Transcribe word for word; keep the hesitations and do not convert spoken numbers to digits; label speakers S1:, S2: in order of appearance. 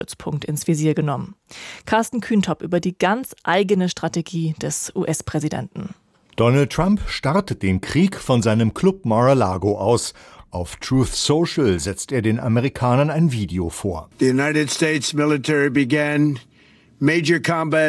S1: Stützpunkt ins Visier genommen. Carsten Kühntop über die ganz eigene Strategie des U S-Präsidenten.
S2: Donald Trump startet den Krieg von seinem Club Mar-a-Lago aus. Auf Truth Social setzt er den Amerikanern ein Video vor.
S3: The United States military began major combat